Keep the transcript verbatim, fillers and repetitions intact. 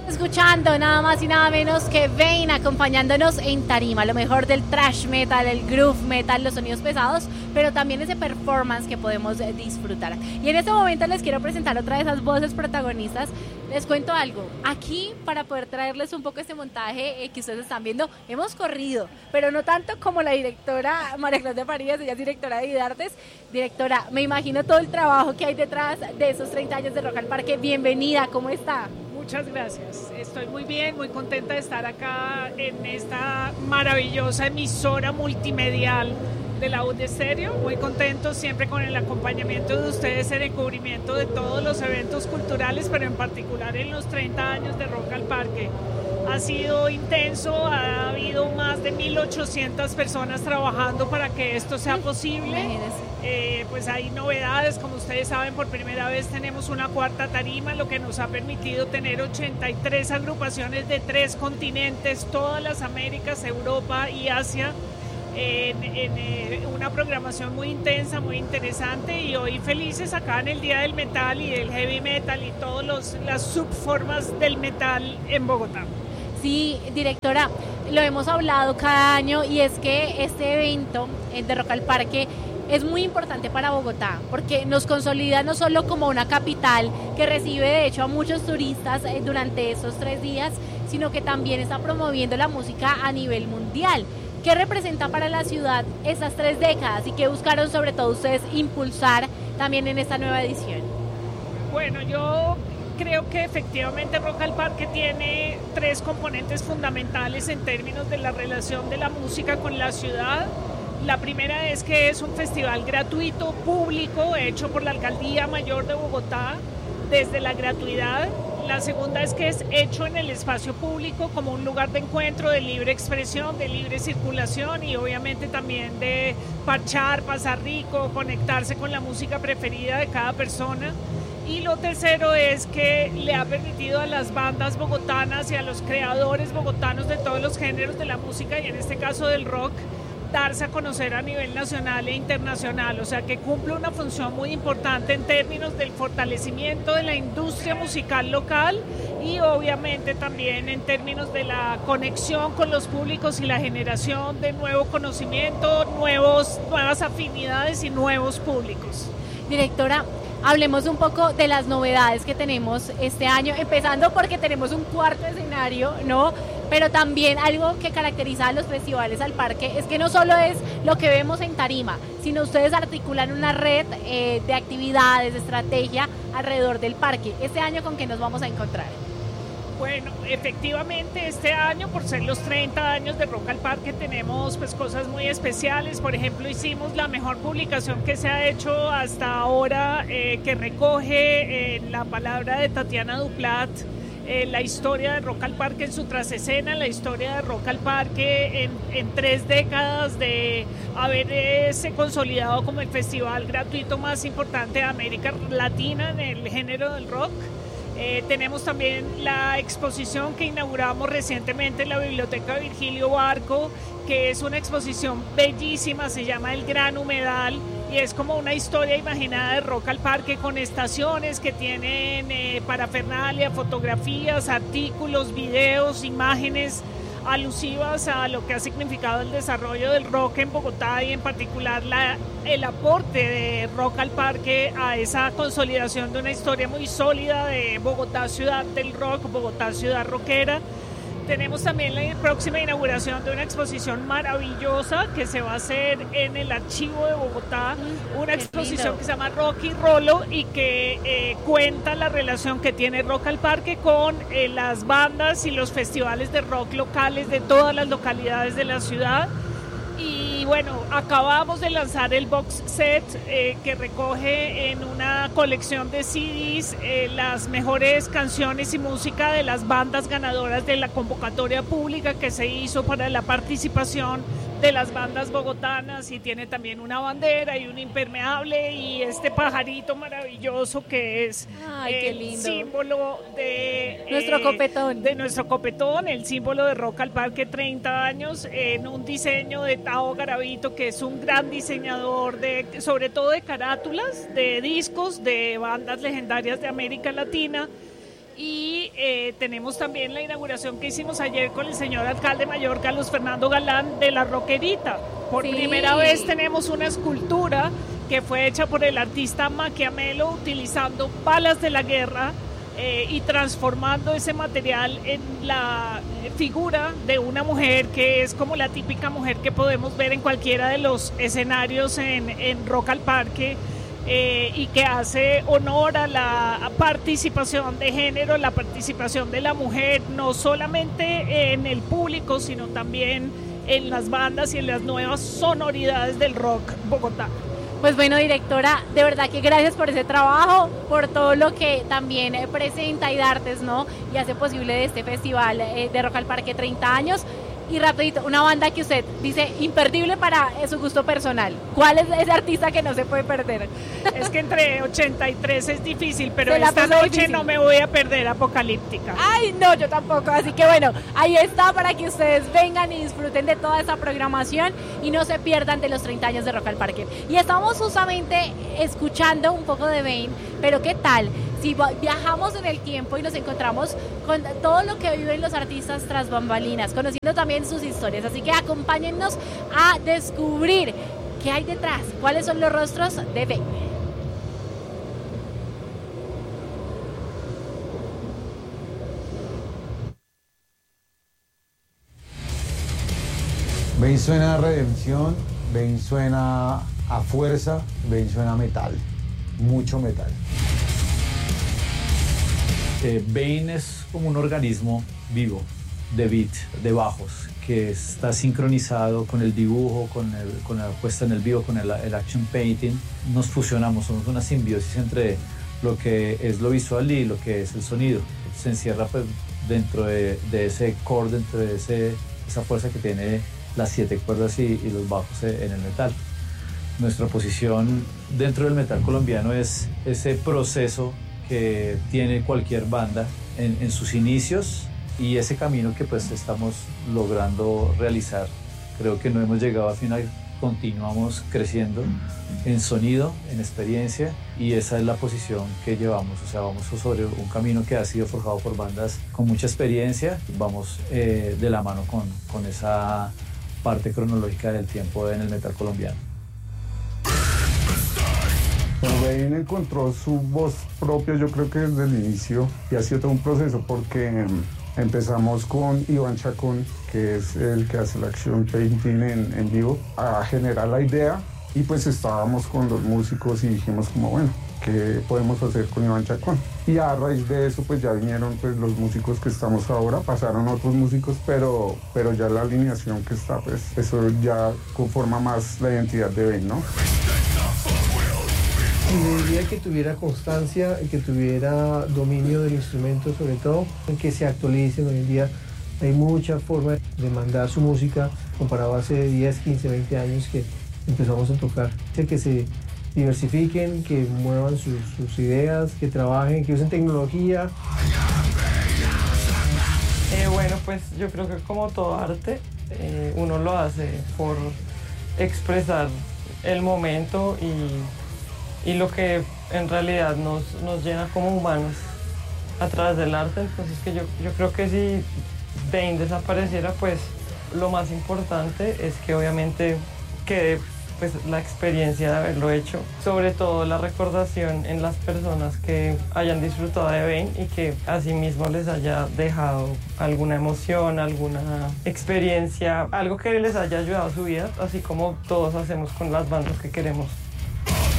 Escuchando nada más y nada menos que Vein acompañándonos en tarima, lo mejor del thrash metal, el groove metal, los sonidos pesados, pero también ese performance que podemos disfrutar. Y en este momento les quiero presentar otra de esas voces protagonistas. Les cuento algo, aquí para poder traerles un poco este montaje eh, que ustedes están viendo, hemos corrido, pero no tanto como la directora María Claudia Farías, ella es directora de Vidartes. Directora, me imagino todo el trabajo que hay detrás de esos treinta años de Rock al Parque. Bienvenida, ¿cómo está? Muchas gracias, estoy muy bien, muy contenta de estar acá en esta maravillosa emisora multimedial de la U D Estéreo, muy contento siempre con el acompañamiento de ustedes en el cubrimiento de todos los eventos culturales, pero en particular en los treinta años de Rock al Parque. Ha sido intenso, ha habido más de mil ochocientas personas trabajando para que esto sea posible. Eh, pues hay novedades, como ustedes saben, por primera vez tenemos una cuarta tarima, lo que nos ha permitido tener ochenta y tres agrupaciones de tres continentes, todas las Américas, Europa y Asia, en, en eh, una programación muy intensa, muy interesante, y hoy felices acá en el Día del Metal y del Heavy Metal y todas las subformas del metal en Bogotá. Sí, directora, lo hemos hablado cada año y es que este evento de Rock al Parque es muy importante para Bogotá porque nos consolida no solo como una capital que recibe de hecho a muchos turistas durante estos tres días, sino que también está promoviendo la música a nivel mundial. ¿Qué representa para la ciudad esas tres décadas y qué buscaron sobre todo ustedes impulsar también en esta nueva edición? Bueno, yo creo que efectivamente Rock al Parque tiene tres componentes fundamentales en términos de la relación de la música con la ciudad. La primera es que es un festival gratuito, público, hecho por la Alcaldía Mayor de Bogotá desde la gratuidad. La segunda es que es hecho en el espacio público como un lugar de encuentro, de libre expresión, de libre circulación y obviamente también de parchar, pasar rico, conectarse con la música preferida de cada persona. Y lo tercero es que le ha permitido a las bandas bogotanas y a los creadores bogotanos de todos los géneros de la música y en este caso del rock, darse a conocer a nivel nacional e internacional, o sea que cumple una función muy importante en términos del fortalecimiento de la industria musical local y obviamente también en términos de la conexión con los públicos y la generación de nuevo conocimiento, nuevos, nuevas afinidades y nuevos públicos. Directora, hablemos un poco de las novedades que tenemos este año, empezando porque tenemos un cuarto escenario, ¿no? Pero también algo que caracteriza a los festivales al parque es que no solo es lo que vemos en tarima, sino ustedes articulan una red eh, de actividades, de estrategia alrededor del parque. ¿Este año con qué nos vamos a encontrar? Bueno, efectivamente este año, por ser los treinta años de Rock al Parque, tenemos pues cosas muy especiales. Por ejemplo, hicimos la mejor publicación que se ha hecho hasta ahora, eh, que recoge eh, la palabra de Tatiana Duplat, eh, la historia de Rock al Parque en su trasescena, la historia de Rock al Parque en, en tres décadas de haberse consolidado como el festival gratuito más importante de América Latina en el género del rock. Eh, tenemos también la exposición que inauguramos recientemente en la Biblioteca Virgilio Barco, que es una exposición bellísima, se llama El Gran Humedal y es como una historia imaginada de Rock al Parque con estaciones que tienen eh, parafernalia, fotografías, artículos, videos, imágenes alusivas a lo que ha significado el desarrollo del rock en Bogotá y en particular la, el aporte de Rock al Parque a esa consolidación de una historia muy sólida de Bogotá, ciudad del rock, Bogotá, ciudad rockera. Tenemos también la próxima inauguración de una exposición maravillosa que se va a hacer en el Archivo de Bogotá, una exposición que se llama Rock y Rolo y que eh, cuenta la relación que tiene Rock al Parque con eh, las bandas y los festivales de rock locales de todas las localidades de la ciudad. Y bueno, acabamos de lanzar el box set eh, que recoge en una colección de C Ds eh, las mejores canciones y música de las bandas ganadoras de la convocatoria pública que se hizo para la participación de las bandas bogotanas y tiene también una bandera y un impermeable y este pajarito maravilloso que es Ay, el qué lindo. símbolo de nuestro eh, copetón. de nuestro copetón, el símbolo de Rock al Parque treinta años en un diseño de Tao Garavito, que es un gran diseñador de, sobre todo de carátulas, de discos, de bandas legendarias de América Latina. Y eh, tenemos también la inauguración que hicimos ayer con el señor alcalde mayor Carlos Fernando Galán de La Roquerita. Por sí. primera vez tenemos una escultura que fue hecha por el artista Maquiamelo utilizando balas de la guerra eh, y transformando ese material en la figura de una mujer que es como la típica mujer que podemos ver en cualquiera de los escenarios en, en Rock al Parque. Eh, y que hace honor a la participación de género, la participación de la mujer, no solamente en el público, sino también en las bandas y en las nuevas sonoridades del rock Bogotá. Pues bueno, directora, de verdad que gracias por ese trabajo, por todo lo que también presenta IDARTES, ¿no? Y hace posible de este festival eh, de Rock al Parque treinta años. Y rapidito, una banda que usted dice imperdible para su gusto personal. ¿Cuál es ese artista que no se puede perder? Es que entre ochenta y tres es difícil, pero esta noche difícil. No me voy a perder Apocalíptica. Ay, no, yo tampoco. Así que bueno, ahí está para que ustedes vengan y disfruten de toda esta programación y no se pierdan de los treinta años de Rock al Parque. Y estamos justamente escuchando un poco de Bane, pero ¿qué tal si viajamos en el tiempo y nos encontramos con todo lo que viven los artistas tras bambalinas, conociendo también sus historias? Así que acompáñennos a descubrir qué hay detrás, cuáles son los rostros de Bane. Bane suena a redención, Bane suena a fuerza, Bane suena a metal, mucho metal. Eh, Bane es como un organismo vivo de beat, de bajos, que está sincronizado con el dibujo, con, el, con la puesta en el vivo, con el, el action painting. Nos fusionamos, somos una simbiosis entre lo que es lo visual y lo que es el sonido. Se encierra pues, dentro de, de ese core, dentro de ese, esa fuerza que tiene las siete cuerdas y, y los bajos en el metal. Nuestra posición dentro del metal colombiano es ese proceso que tiene cualquier banda en, en sus inicios y ese camino que pues estamos logrando realizar. Creo que no hemos llegado al final, continuamos creciendo en sonido, en experiencia, y esa es la posición que llevamos. O sea, vamos sobre un camino que ha sido forjado por bandas con mucha experiencia, vamos eh, de la mano con, con esa parte cronológica del tiempo en el metal colombiano. Bane encontró su voz propia, yo creo que desde el inicio, y ha sido todo un proceso porque empezamos con Iván Chacón, que es el que hace el action painting en, en vivo, a generar la idea, y pues estábamos con los músicos y dijimos como, bueno, ¿qué podemos hacer con Iván Chacón? Y a raíz de eso pues ya vinieron pues los músicos que estamos ahora, pasaron otros músicos, pero, pero ya la alineación que está, pues eso ya conforma más la identidad de Bane, ¿no? Y le diría que tuviera constancia, que tuviera dominio del instrumento, sobre todo, en que se actualicen. Hoy en día hay muchas formas de mandar su música comparado a hace diez, quince, veinte años que empezamos a tocar. Que se diversifiquen, que muevan sus, sus ideas, que trabajen, que usen tecnología. Eh, bueno, pues yo creo que como todo arte, eh, uno lo hace por expresar el momento y, y lo que en realidad nos, nos llena como humanos a través del arte. Entonces que yo, yo creo que si Bane desapareciera, pues lo más importante es que obviamente quede pues la experiencia de haberlo hecho, sobre todo la recordación en las personas que hayan disfrutado de Bane y que asimismo les haya dejado alguna emoción, alguna experiencia, algo que les haya ayudado a su vida, así como todos hacemos con las bandas que queremos.